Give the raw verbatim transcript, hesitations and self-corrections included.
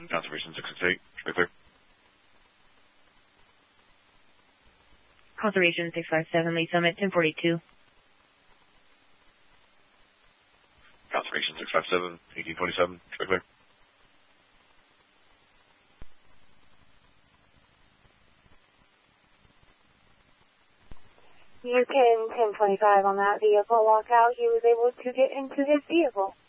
Conservation six six eight, should be clear. Conservation six five seven, Lee Summit, ten forty-two. Conservation six five seven, eighteen twenty-seven, should be clear. You can ten twenty-five on that vehicle walk out. He was able to get into his vehicle.